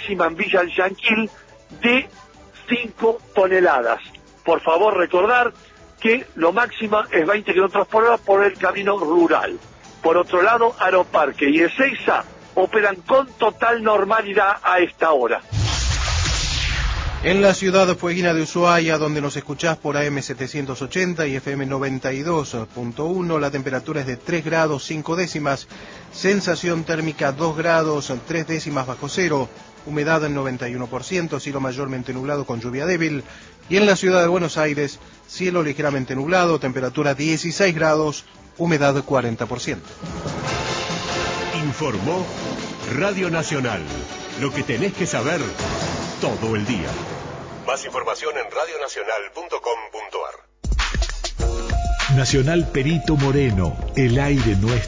máxima en Villa Yanquil de 5 toneladas. Por favor, recordar que lo máximo es 20 kilómetros por hora por el camino rural. Por otro lado, Aeroparque y Ezeiza operan con total normalidad a esta hora. En la ciudad fueguina de Ushuaia, donde nos escuchás por AM 780 y FM 92.1, la temperatura es de 3 grados 5 décimas, sensación térmica 2 grados 3 décimas bajo cero, humedad en 91%, cielo mayormente nublado con lluvia débil, y en la ciudad de Buenos Aires, cielo ligeramente nublado, temperatura 16 grados, humedad 40%. Informó Radio Nacional, lo que tenés que saber todo el día. Más información en radionacional.com.ar. Nacional Perito Moreno, el aire nuestro.